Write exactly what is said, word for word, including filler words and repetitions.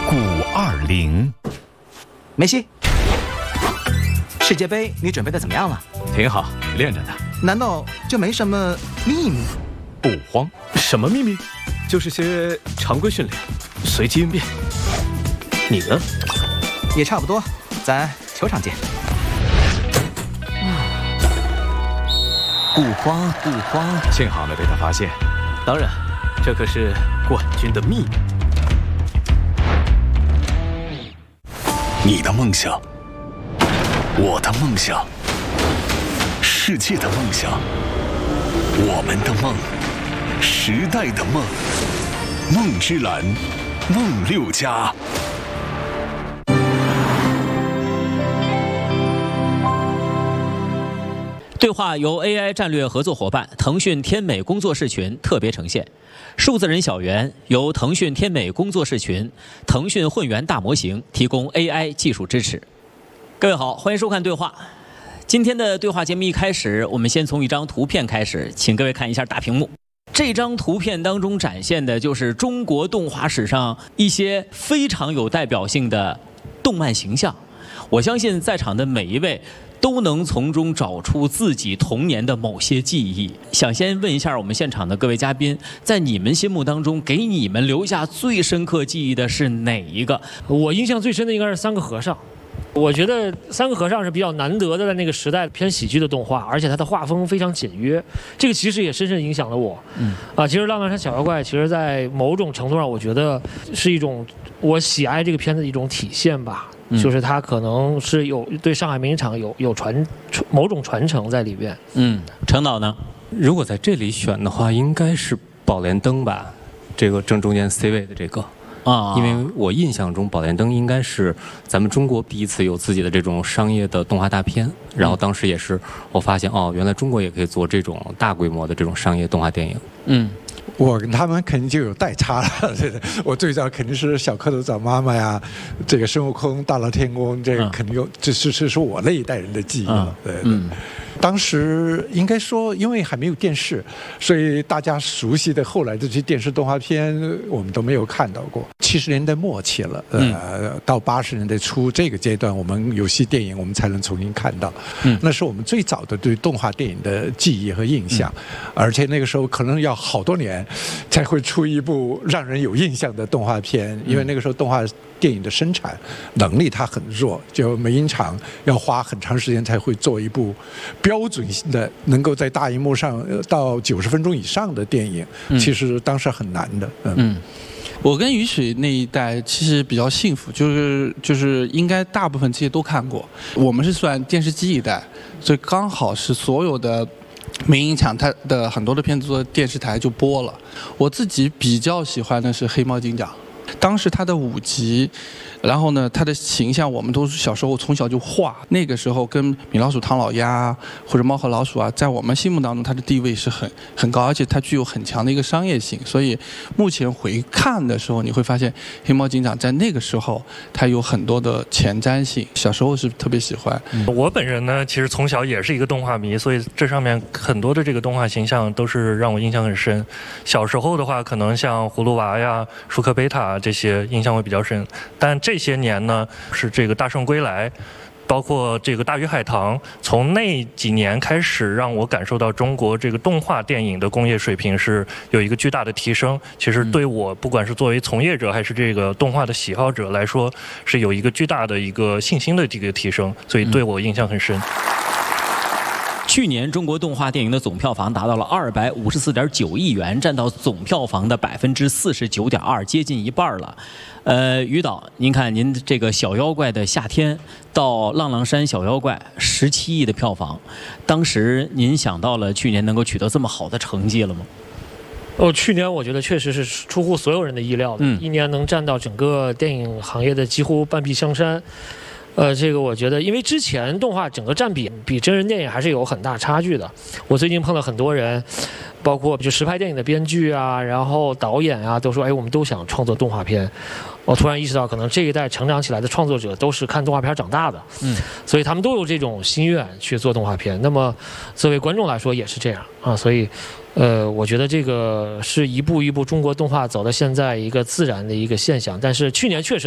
五二零， 梅西，世界杯你准备的怎么样了？ 挺好，练着呢。 难道就没什么秘密？ 不慌，什么秘密？就是些常规训练，随机应变。你呢？ 也差不多，咱球场见。 不慌不慌，幸好没被他发现。当然，这可是冠军的秘密。 你的梦想，我的梦想，世界的梦想，我们的梦，时代的梦，梦之蓝，梦六家。 对话由 A I 战略合作伙伴腾讯天美工作室群特别呈现，数字人小圆由腾讯天美工作室群、腾讯混元大模型提供 A I 技术支持。各位好，欢迎收看对话。今天的对话节目一开始，我们先从一张图片开始，请各位看一下大屏幕。这张图片当中展现的就是中国动画史上一些非常有代表性的动漫形象。我相信在场的每一位都能从中找出自己童年的某些记忆。想先问一下我们现场的各位嘉宾，在你们心目当中，给你们留下最深刻记忆的是哪一个？ 我印象最深的应该是《三个和尚》。我觉得《三个和尚》是比较难得的在那个时代偏喜剧的动画，而且它的画风非常简约，这个其实也深深影响了我。嗯，啊，其实《浪漫山小妖怪》其实在某种程度上，我觉得是一种我喜爱这个片子的一种体现吧。嗯、就是它可能是有对上海名场有有传某种传承在里边。 嗯，程导呢？ 如果在这里选的话，应该是《宝莲灯》吧，这个正中间 C 位的这个。啊，因为我印象中《宝莲灯》应该是咱们中国第一次有自己的这种商业的动画大片，然后当时也是我发现哦，原来中国也可以做这种大规模的这种商业动画电影。 嗯。 我跟他们肯定就有代差了，对的。我最早肯定是小蝌蚪找妈妈呀，这个孙悟空大闹天宫，这个肯定有，这是是是我那一代人的记忆了，对对。嗯，当时应该说，因为还没有电视，所以大家熟悉的后来的这些电视动画片，我们都没有看到过。七十年代末期了，呃，到八十年代初这个阶段，我们有些电影我们才能重新看到。嗯，那是我们最早的对动画电影的记忆和印象，嗯、而且那个时候可能要好多年才会出一部让人有印象的动画片，因为那个时候动画电影的生产能力它很弱，就每一场要花很长时间才会做一部标准性的能够在大荧幕上到九十分钟以上的电影，嗯、其实当时很难的。嗯。嗯， 我跟于水那一代其实比较幸福，就是就是应该大部分这些都看过。我们是算电视机一代，所以刚好是所有的名影厂它的很多的片子做电视台就播了。我自己比较喜欢的是黑猫警长，当时他的五集，然后呢，他的形象我们都是小时候从小就画，那个时候跟米老鼠、唐老鸭或者猫和老鼠啊，在我们心目当中，它的地位是很很高，而且它具有很强的一个商业性。所以目前回看的时候，你会发现黑猫警长在那个时候它有很多的前瞻性。小时候是特别喜欢。 嗯、我本人呢，其实从小也是一个动画迷，所以这上面很多的这个动画形象都是让我印象很深。小时候的话，可能像葫芦娃呀、舒克贝塔这些印象会比较深，但这些年呢，是这个大圣归来，包括这个大鱼海棠，从那几年开始，让我感受到中国这个动画电影的工业水平是有一个巨大的提升。其实对我不管是作为从业者还是这个动画的喜好者来说，是有一个巨大的一个信心的这个提升，所以对我印象很深。 去年中国动画电影的总票房达到了二百五十四点九亿元，占到总票房的百分之四十九点二，接近一半了。呃，于导，您看您这个小妖怪的夏天到浪浪山小妖怪十七亿的票房，当时您想到了去年能够取得这么好的成绩了吗？ 哦，去年我觉得确实是出乎所有人的意料的，嗯、一年能占到整个电影行业的几乎半壁江山。呃，这个我觉得，因为之前动画整个占比比真人电影还是有很大差距的。我最近碰到很多人，包括就实拍电影的编剧啊，然后导演啊，都说，哎，我们都想创作动画片。我突然意识到，可能这一代成长起来的创作者都是看动画片长大的，嗯，所以他们都有这种心愿去做动画片。那么，作为观众来说也是这样啊，所以，呃，我觉得这个是一步一步中国动画走到现在一个自然的一个现象。但是去年确实。